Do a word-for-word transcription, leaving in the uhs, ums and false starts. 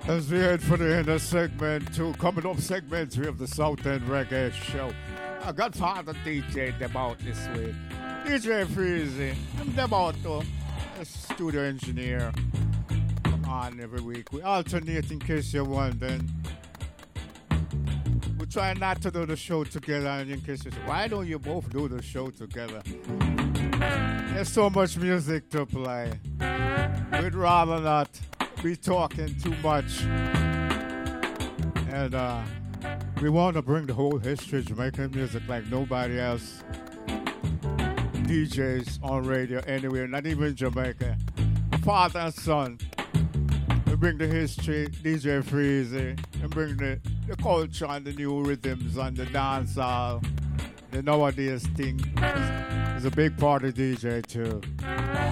As we head for the end of segment two, coming up segment three of the South End Reggae Show. I got father D J them out this week. D J Freezy, I'm them out too. A studio engineer. Come on every week. We alternate in case you're wondering. We try not to do the show together, and in case you say, why don't you both do the show together? There's so much music to play. We'd rather not be talking too much. And uh, we want to bring the whole history of Jamaican music like nobody else. D Js on radio anywhere, not even Jamaica. Father and son. We bring the history, D J Freezy, and bring the, the culture and the new rhythms and the dancehall, the nowadays thing. He's a big party D J too.